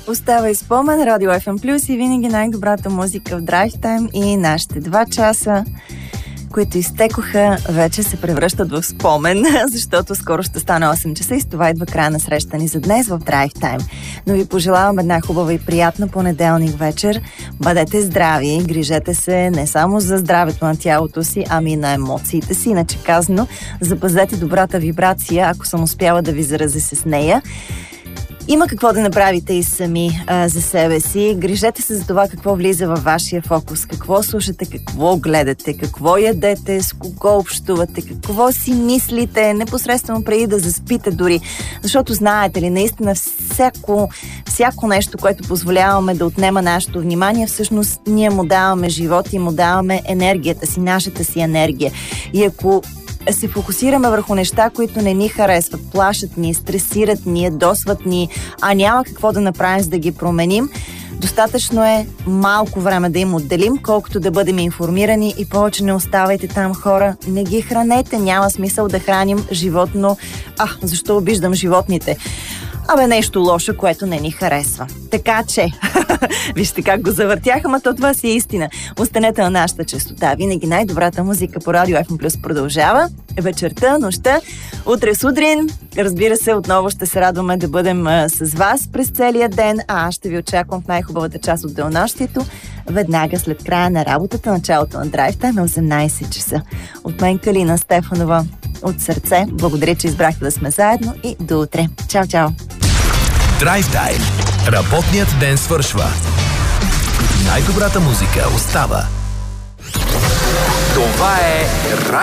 Остава и спомен, Радио FM Плюс и винаги най-добрата музика в Drive Time и нашите 2 часа, които изтекоха, вече се превръщат в спомен, защото скоро ще стане 8 часа и с това идва края на среща ни за днес в Drive Time. Но ви пожелавам една хубава и приятна понеделник вечер. Бъдете здрави, грижете се не само за здравето на тялото си, ами и на емоциите си. Иначе казано, запазете добрата вибрация, ако съм успяла да ви заразя с нея. Има какво да направите и сами за себе си. Грижете се за това какво влиза във вашия фокус, какво слушате, какво гледате, какво ядете, с кого общувате, какво си мислите, непосредствено преди да заспите дори. Защото знаете ли, наистина всяко нещо, което позволяваме да отнема нашето внимание, всъщност ние му даваме живот и му даваме енергията си, нашата си енергия. И ако се фокусираме върху неща, които не ни харесват, плашат ни, стресират ни, ядосват ни, а няма какво да направим, за да ги променим, достатъчно е малко време да им отделим, колкото да бъдем информирани и повече не оставайте там хора. Не ги хранете, няма смисъл да храним животно. Защо обиждам животните? Нещо лошо, което не ни харесва. Така че, вижте как го завъртях, ама това си е истина. Останете на нашата честота. Винаги най-добрата музика по Радио FM Плюс продължава. Вечерта, нощта, утре сутрин. Разбира се, отново ще се радваме да бъдем с вас през целия ден, а аз ще ви очаквам в най-хубавата част от денонощието, веднага след края на работата, началото на Drive Time, 18 часа. От мен Калина Стефанова, от сърце. Благодаря, че избрахте да сме заедно и до утре. Чао, чао! Drive Time. Работният ден свършва. Най-добрата музика остава. Това е